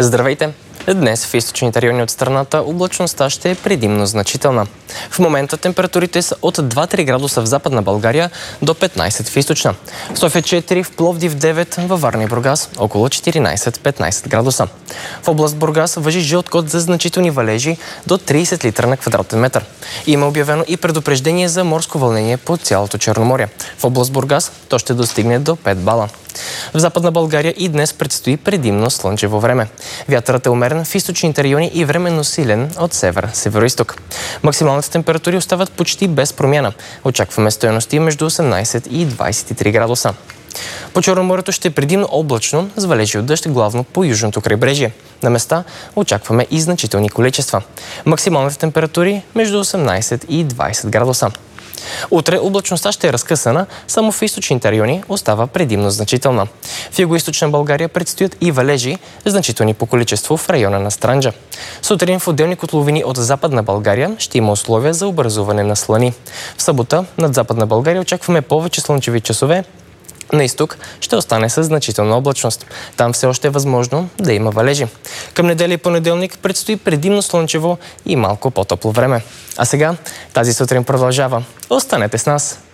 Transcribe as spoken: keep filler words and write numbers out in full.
Здравейте! Днес в източните райони от страната облачността ще е предимно значителна. В момента температурите са от два-три градуса в Западна България до петнайсет в източна. В София четири, в Пловдив девет, във Варна и Бургас около четиринайсет-петнайсет градуса. В област Бургас важи жълт код за значителни валежи до трийсет литра на квадратен метър. Има обявено и предупреждение за морско вълнение по цялото Черноморие. В област Бургас то ще достигне до пет бала. В Западна България и днес предстои предимно слънчево време. Вятърът е умерен в източните райони и временно силен от север-североизток. Максималните температури остават почти без промяна. Очакваме стойности между осемнайсет и двайсет и три градуса. По Черноморието ще е предимно облачно, с валежи от дъжд главно по южното крайбрежие. На места очакваме и значителни количества. Максималните температури между осемнайсет и двайсет градуса. Утре облачността ще е разкъсана, само в източните райони остава предимно значителна. В югоизточна България предстоят и валежи, значителни по количество в района на Странджа. Сутрин в отделни котловини от Западна България ще има условия за образуване на слани. В събота над Западна България очакваме повече слънчеви часове. На изток ще остане със значителна облачност. Там все още е възможно да има валежи. Към неделя и понеделник предстои предимно слънчево и малко по-топло време. А сега тази сутрин продължава. Останете с нас!